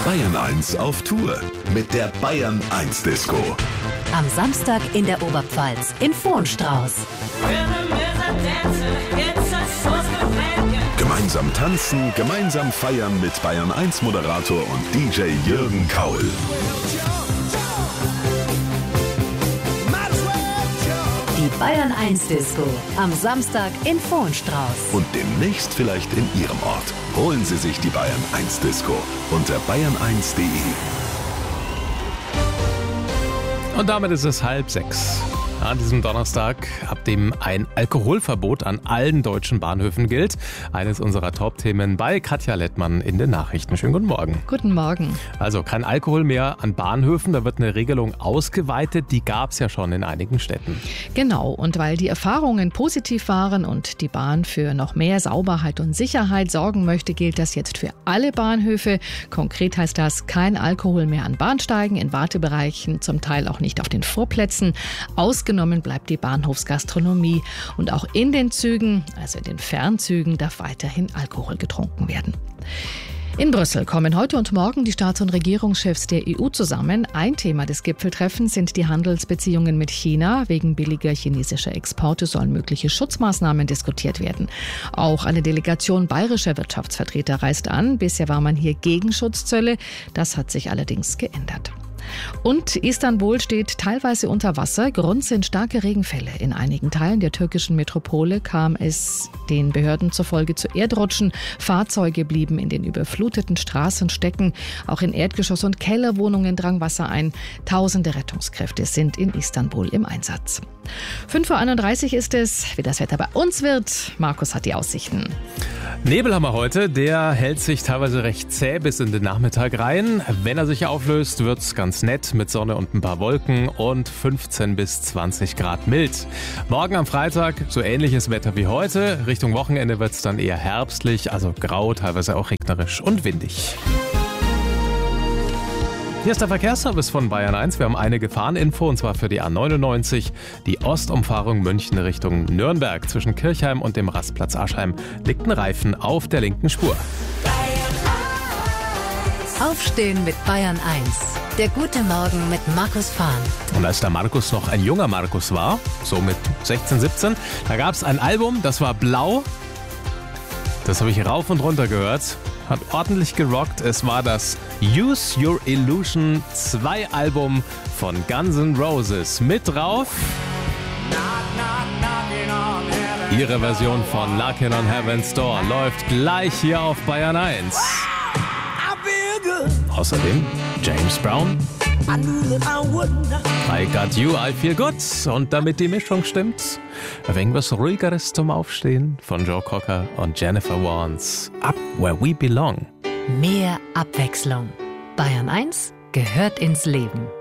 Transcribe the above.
Bayern 1 auf Tour mit der Bayern 1 Disco. Am Samstag in der Oberpfalz in Vohenstrauß. Gemeinsam tanzen, gemeinsam feiern mit Bayern 1 Moderator und DJ Jürgen Kaul. Die Bayern 1 Disco am Samstag in Vohenstrauß. Und demnächst vielleicht in Ihrem Ort. Holen Sie sich die Bayern 1 Disco unter bayern1.de. Und damit ist es 5:30 an diesem Donnerstag, ab dem ein Alkoholverbot an allen deutschen Bahnhöfen gilt. Eines unserer Top-Themen bei Katja Lettmann in den Nachrichten. Schönen guten Morgen. Guten Morgen. Also kein Alkohol mehr an Bahnhöfen, da wird eine Regelung ausgeweitet, die gab es ja schon in einigen Städten. Genau, und weil die Erfahrungen positiv waren und die Bahn für noch mehr Sauberheit und Sicherheit sorgen möchte, gilt das jetzt für alle Bahnhöfe. Konkret heißt das kein Alkohol mehr an Bahnsteigen, in Wartebereichen, zum Teil auch nicht auf den Vorplätzen. Ausgenommen bleibt die Bahnhofsgastronomie. Und auch in den Zügen, also in den Fernzügen, darf weiterhin Alkohol getrunken werden. In Brüssel kommen heute und morgen die Staats- und Regierungschefs der EU zusammen. Ein Thema des Gipfeltreffens sind die Handelsbeziehungen mit China. Wegen billiger chinesischer Exporte sollen mögliche Schutzmaßnahmen diskutiert werden. Auch eine Delegation bayerischer Wirtschaftsvertreter reist an. Bisher war man hier gegen Schutzzölle. Das hat sich allerdings geändert. Und Istanbul steht teilweise unter Wasser. Grund sind starke Regenfälle. In einigen Teilen der türkischen Metropole kam es den Behörden zufolge zu Erdrutschen. Fahrzeuge blieben in den überfluteten Straßen stecken. Auch in Erdgeschoss- und Kellerwohnungen drang Wasser ein. Tausende Rettungskräfte sind in Istanbul im Einsatz. 5:31 Uhr ist es. Wie das Wetter bei uns wird, Markus hat die Aussichten. Nebel haben wir heute, der hält sich teilweise recht zäh bis in den Nachmittag rein. Wenn er sich auflöst, wird's ganz nett mit Sonne und ein paar Wolken und 15 bis 20 Grad mild. Morgen am Freitag so ähnliches Wetter wie heute. Richtung Wochenende wird's dann eher herbstlich, also grau, teilweise auch regnerisch und windig. Hier ist der Verkehrsservice von Bayern 1. Wir haben eine Gefahreninfo, und zwar für die A99. Die Ostumfahrung München Richtung Nürnberg. Zwischen Kirchheim und dem Rastplatz Aschheim liegt ein Reifen auf der linken Spur. Aufstehen mit Bayern 1. Der gute Morgen mit Markus Fahn. Und als der Markus noch ein junger Markus war, so mit 16, 17, da gab es ein Album, das war blau. Das habe ich rauf und runter gehört. Hat ordentlich gerockt. Es war das Use Your Illusion 2 Album von Guns N' Roses. Mit drauf ihre Version von Knockin' on Heaven's Door läuft gleich hier auf Bayern 1. Außerdem James Brown, I Got You, I Feel Good. Und damit die Mischung stimmt, ein wenig was Ruhigeres zum Aufstehen von Joe Cocker und Jennifer Warnes. Up Where We Belong. Mehr Abwechslung. Bayern 1 gehört ins Leben.